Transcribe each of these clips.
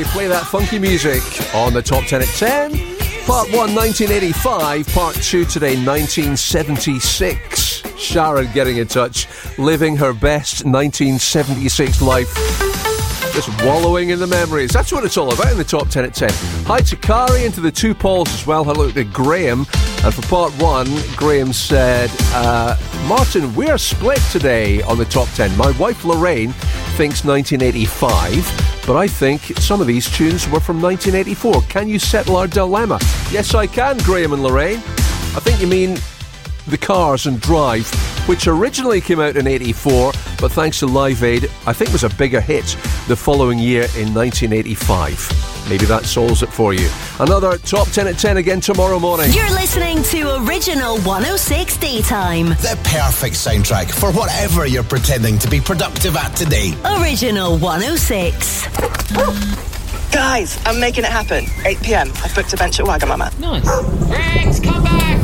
Sakari, play that funky music on the Top 10 at 10. Part 1, 1985. Part 2 today, 1976. Sharon getting in touch, living her best 1976 life. Just wallowing in the memories. That's what it's all about in the Top 10 at 10. Hi to Kari and to the two Pauls as well. Hello to Graham. And for part 1, Graham said, Martin, we're split today on the Top 10. My wife Lorraine thinks 1985, but I think some of these tunes were from 1984. Can you settle our dilemma? Yes, I can, Graham and Lorraine. I think you mean The Cars and Drive, which originally came out in 84, but thanks to Live Aid, I think was a bigger hit the following year in 1985. Maybe that solves it for you. Another Top 10 at 10 again tomorrow morning. You're listening to Original 106 Daytime. The perfect soundtrack for whatever you're pretending to be productive at today. Original 106. Guys, I'm making it happen. 8 p.m. I've booked a bench at Wagamama. Nice. Rex, come back!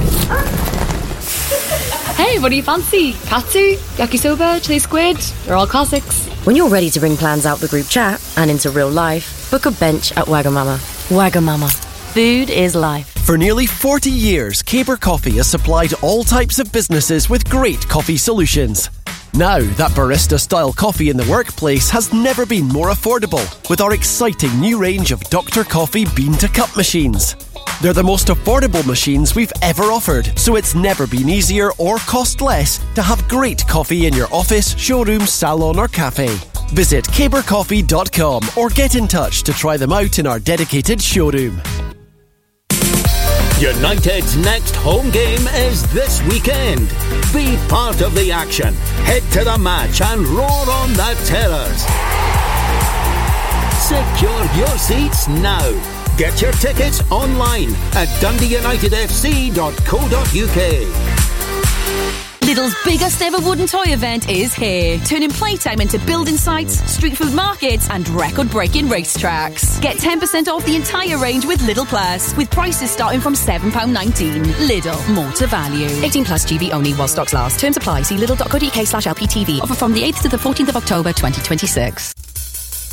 Hey, what do you fancy? Katsu, yakisoba, chili squid? They're all classics. When you're ready to bring plans out the group chat and into real life, book a bench at Wagamama. Wagamama. Food is life. For nearly 40 years, Caber Coffee has supplied all types of businesses with great coffee solutions. Now, that barista-style coffee in the workplace has never been more affordable with our exciting new range of Dr. Coffee bean-to-cup machines. They're the most affordable machines we've ever offered, so it's never been easier or cost less to have great coffee in your office, showroom, salon or cafe. Visit cabercoffee.com or get in touch to try them out in our dedicated showroom. United's next home game is this weekend. Be part of the action. Head to the match and roar on the terrors. Secure your seats now. Get your tickets online at dundeeunitedfc.co.uk. Lidl's biggest ever wooden toy event is here, turning playtime into building sites, street food markets and record-breaking racetracks. Get 10% off the entire range with Lidl Plus, with prices starting from £7.19. Lidl, more to value. 18 plus GB only while stocks last. Terms apply. See lidl.co.uk/LPTV. Offer from the 8th to the 14th of October 2026.